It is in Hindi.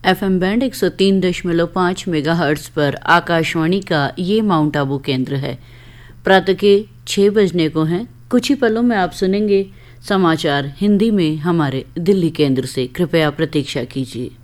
FM बैंड 103.5 मेगाहर्ट्ज पर आकाशवाणी का ये माउंट आबू केंद्र है। प्रातः के 6 बजने को हैं। कुछ ही पलों में आप सुनेंगे समाचार हिंदी में हमारे दिल्ली केंद्र से। कृपया प्रतीक्षा कीजिए।